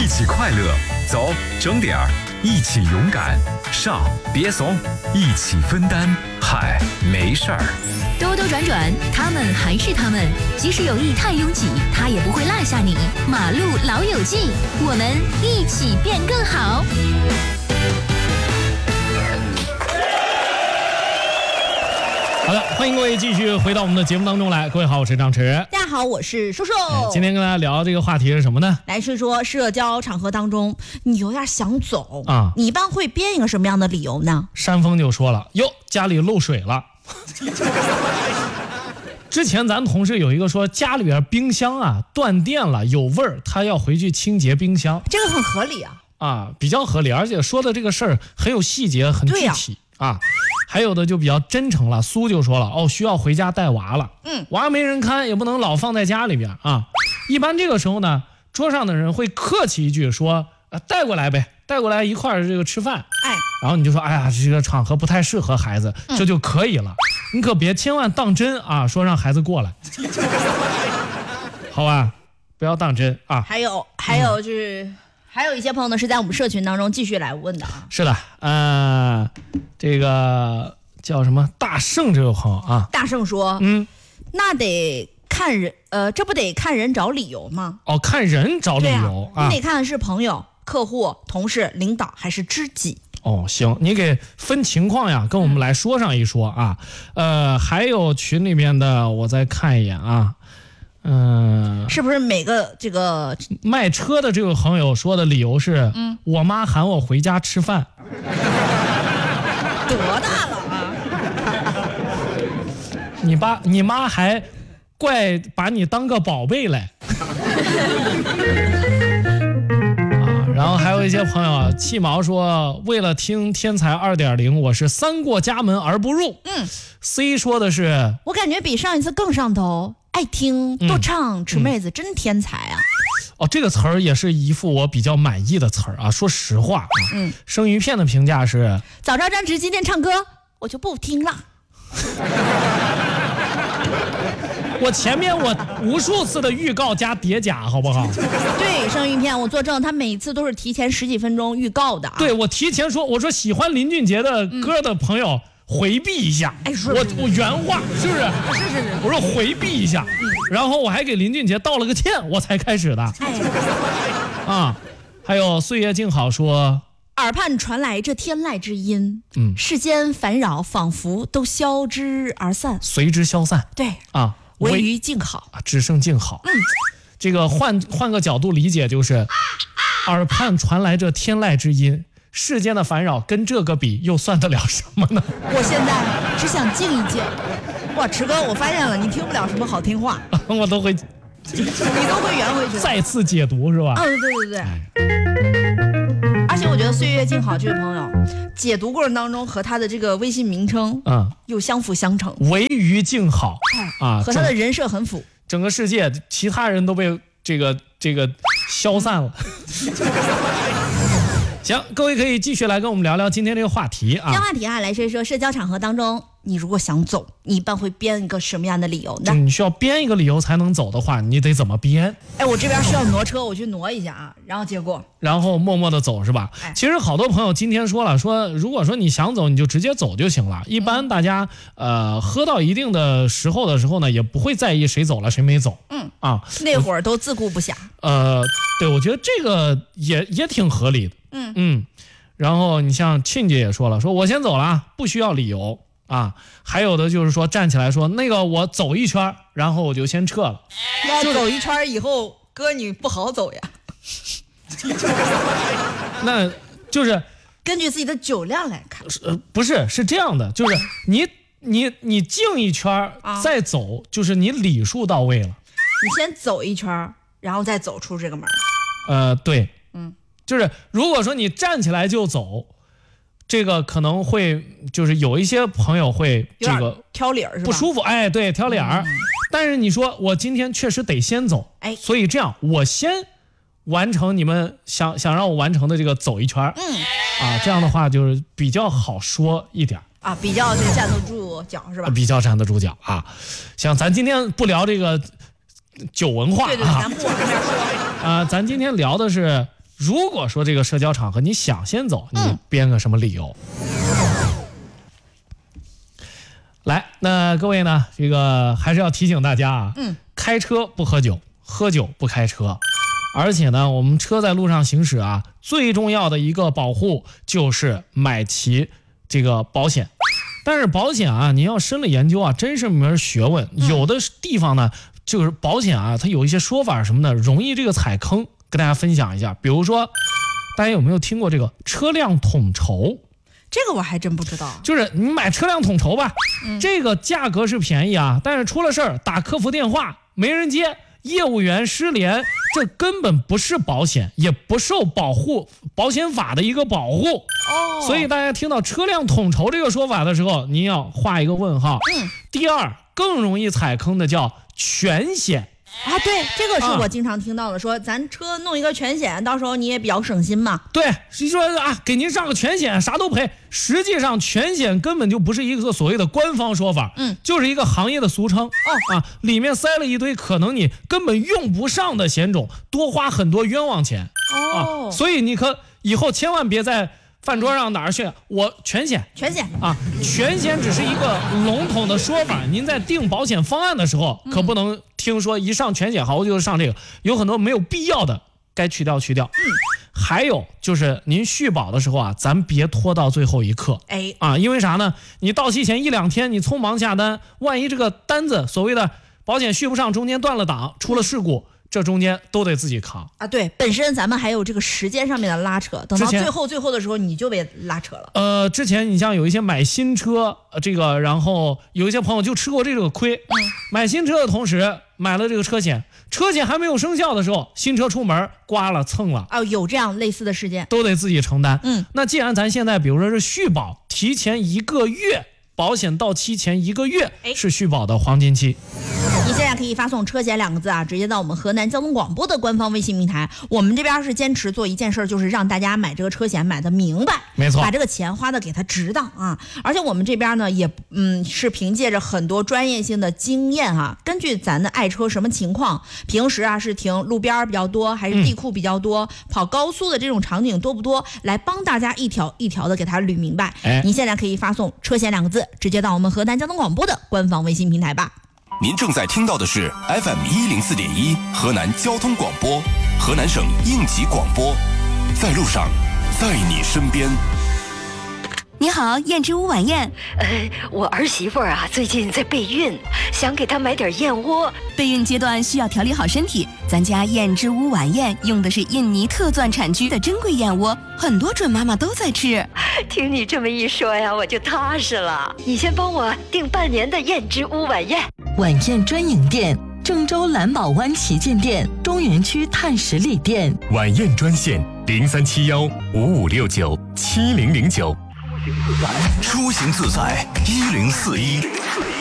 一起快乐，走，整点儿，一起勇敢，上，别怂，一起分担，嗨，没事儿。 兜兜转转，他们还是他们，即使有意太拥挤，他也不会落下你。马路老友记，我们一起变更好。 好的，欢迎各位继续回到我们的节目当中来。各位好，我是张弛。 大家好，我是瘦瘦。 今天跟大家聊这个话题是什么呢？ 来说社交场合当中，你有点想走啊， 你一般会编一个什么样的理由呢？ 山峰就说了，哟，家里漏水了。之前咱同事有一个说家里边冰箱啊断电了，有味儿，他要回去清洁冰箱。 这个很合理啊， 比较合理，而且说的这个事儿很有细节，很具体啊。还有的就比较真诚了，苏就说了，需要回家带娃了，娃没人看，也不能老放在家里边啊。一般这个时候呢，桌上的人会客气一句说，带过来呗，带过来一块儿这个吃饭，然后你就说，哎呀，这个场合不太适合孩子，这就可以了。你可别千万当真啊，说让孩子过来，好吧，不要当真啊。 还有就是。还有一些朋友呢是在我们社群当中继续来问的啊。 是的，这个叫什么大圣这位朋友啊， 大圣说，那得看人，这不得看人找理由吗？ 看人找理由啊， 你得看是朋友、客户、同事、领导还是知己。 行，你给分情况呀，跟我们来说上一说啊。还有群里面的，我再看一眼啊。 是不是每个这个卖车的这位朋友说的理由是，我妈喊我回家吃饭。 多大了啊？ 你妈还怪把你当个宝贝来。然后还有一些朋友气毛说，为了听天才 2.0 我是三过家门而不入。C 说的是， 我感觉比上一次更上头，爱听多唱，吃妹子真天才啊。 这个词儿也是一副我比较满意的词儿啊，说实话啊。生鱼片的评价是， 早知道张弛今天唱歌我就不听了。 我前面无数次的预告加叠加，好不好？ 对，生鱼片我作证，他每次都是提前10几分钟预告的。 对，我提前说，我说喜欢林俊杰的歌的朋友回避一下。我原话是不是？ 是。 我说回避一下，然后我还给林俊杰道了个歉，我才开始的。还有岁月静好说， 耳畔传来这天籁之音，世间烦扰仿佛都消之而散， 随之消散。 对唯余静好只剩静好。这个换个角度理解，就是耳畔传来这天籁之音，世间的烦扰跟这个比又算得了什么呢？ 我现在只想静一静。哇，池哥，我发现了，你听不了什么好听话。 我都会， 你都会圆回去， 再次解读是吧？ 对。而且我觉得岁月静好这位朋友解读过程当中和他的这个微信名称又相辅相成， 唯余静好和他的人设很符。 整个世界其他人都被这个消散了。行，各位可以继续来跟我们聊聊今天这个话题啊。 这话题来说一说社交场合当中，你如果想走，你一般会编一个什么样的理由呢？ 你需要编一个理由才能走的话，你得怎么编？ 我这边需要挪车，我去挪一下啊，然后默默的走是吧？其实好多朋友今天说了，说如果说你想走，你就直接走就行了。一般大家喝到一定的时候呢，也不会在意谁走了谁没走。 那会儿都自顾不暇。 对，我觉得这个也挺合理的。然后你像庆姐也说了，说我先走了啊，不需要理由啊。还有的就是说站起来说，那个我走一圈，然后我就先撤了。 要走一圈以后，哥你不好走呀。 那就是根据自己的酒量来看。 不是，是这样的，就是你静一圈再走，就是你礼数到位了。 你先走一圈，然后再走出这个门。 对。就是如果说你站起来就走，这个可能会就是有一些朋友会这个挑理儿是吧？ 不舒服，对，挑理儿。但是你说我今天确实得先走，所以这样我先完成你们想让我完成的这个走一圈，这样的话就是比较好说一点比较这个站得住脚是吧？ 比较站得住脚啊。行，咱今天不聊这个酒文化对，咱不往那边说咱今天聊的是。 如果说这个社交场合你想先走，你编个什么理由？来，那各位呢，这个还是要提醒大家啊，开车不喝酒，喝酒不开车。而且呢，我们车在路上行驶啊，最重要的一个保护就是买齐这个保险。但是保险啊，你要深了研究啊，真是门学问。有的地方呢，就是保险啊，它有一些说法什么的，容易这个踩坑，跟大家分享一下。比如说，大家有没有听过这个车辆统筹？ 这个我还真不知道。 就是你买车辆统筹吧，这个价格是便宜啊，但是出了事儿打客服电话没人接，业务员失联，这根本不是保险，也不受保险法的一个保护。所以大家听到车辆统筹这个说法的时候，您要画一个问号。第二，更容易踩坑的叫全险。 啊，对，这个是我经常听到的，说咱车弄一个全险，到时候你也比较省心嘛。 对，是说啊，给您上个全险，啥都赔。实际上，全险根本就不是一个所谓的官方说法，就是一个行业的俗称。里面塞了一堆可能你根本用不上的险种，多花很多冤枉钱。所以你以后千万别在饭桌上哪儿去，我全险啊！全险只是一个笼统的说法，您在定保险方案的时候，可不能听说一上全险好我就上这个，有很多没有必要的，该去掉。还有就是您续保的时候啊，咱别拖到最后一刻。因为啥呢？你到期前1-2天你匆忙下单，万一这个单子所谓的保险续不上，中间断了档，出了事故。这中间都得自己扛啊！对，本身咱们还有这个时间上面的拉扯，等到最后的时候你就被拉扯了。 之前你像有一些买新车，然后有一些朋友就吃过这个亏。买新车的同时买了这个车险还没有生效的时候，新车出门刮了蹭了。 有这样类似的事件， 都得自己承担。那既然咱现在比如说是续保，提前1个月，保险到期前1个月是续保的黄金期。 你现在可以发送车险2个字啊，直接到我们河南交通广播的官方微信平台。我们这边是坚持做一件事，就是让大家买这个车险买的明白， 没错， 把这个钱花的给他值当啊。而且我们这边呢也是凭借着很多专业性的经验哈，根据咱的爱车什么情况，平时啊是停路边比较多，还是地库比较多，跑高速的这种场景多不多，来帮大家一条一条的给他捋明白。你现在可以发送车险2个字，直接到我们河南交通广播的官方微信平台吧。 您正在听到的是 FM104.1 河南交通广播，河南省应急广播，在路上，在你身边。 你好，燕之屋晚宴。 我儿媳妇啊，最近在备孕，想给她买点燕窝。 备孕阶段需要调理好身体，咱家燕之屋晚宴用的是印尼特钻产区的珍贵燕窝，很多准妈妈都在吃。 听你这么一说呀，我就踏实了。你先帮我订半年的燕之屋晚宴。 晚宴专营店：郑州蓝宝湾旗舰店、中原区碳十里店。 晚宴专线037155697009。 出行自在1041。